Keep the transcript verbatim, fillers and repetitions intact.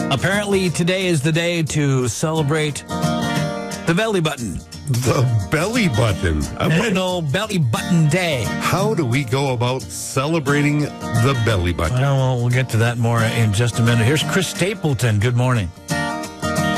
Apparently, today is the day to celebrate the belly button. The belly button. National Belly Button Day. How do we go about celebrating the belly button? Well, we'll get to that more in just a minute. Here's Chris Stapleton. Good morning.